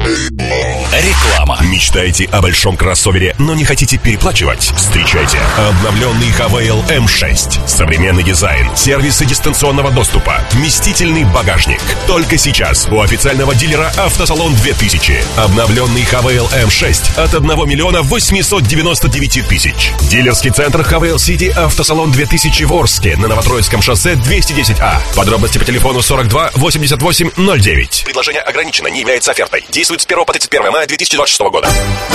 Реклама. Мечтаете о большом кроссовере, но не хотите переплачивать? Встречайте обновленный Havail M6. Современный дизайн, сервисы дистанционного доступа, вместительный багажник. Только сейчас у официального дилера «Автосалон 2000». Обновленный Havail M6 от 1 миллиона 899 тысяч. Дилерский центр Havail City «Автосалон 2000» в Орске на Новотроицком шоссе 210А. Подробности по телефону 42 88 09. Предложение ограничено, не является офертой. Действует с 1 по 31 мая 2026 года.